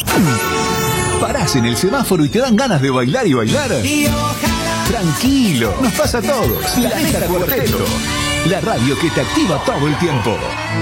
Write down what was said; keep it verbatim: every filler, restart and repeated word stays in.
Parás en el semáforo y te dan ganas de bailar y bailar. Y ojalá. Tranquilo, nos pasa a todos. Planeta Cuarteto, la radio que te activa todo el tiempo.